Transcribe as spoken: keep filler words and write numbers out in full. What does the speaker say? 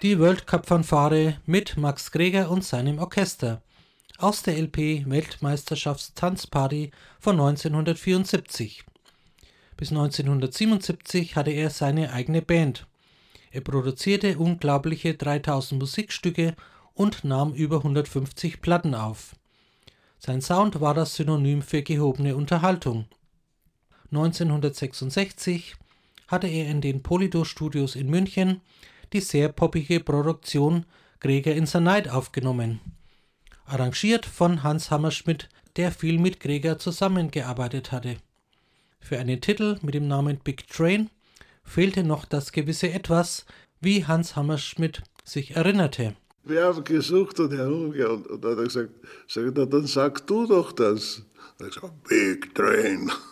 Die World Cup Fanfare mit Max Greger und seinem Orchester aus der L P Weltmeisterschaftstanzparty von neunzehnhundertvierundsiebzig. Bis neunzehnhundertsiebenundsiebzig hatte er seine eigene Band. Er produzierte unglaubliche dreitausend Musikstücke und nahm über hundertfünfzig Platten auf. Sein Sound war das Synonym für gehobene Unterhaltung. neunzehnhundertsechsundsechzig hatte er in den Polydor Studios in München die sehr poppige Produktion Greger in the Night aufgenommen. Arrangiert von Hans Hammerschmidt, der viel mit Greger zusammengearbeitet hatte. Für einen Titel mit dem Namen Big Train fehlte noch das gewisse Etwas, wie Hans Hammerschmidt sich erinnerte. Wir haben gesucht und herumgegangen und dann hat er gesagt, sag, na, dann sag du doch das. Er hat gesagt, Big Train.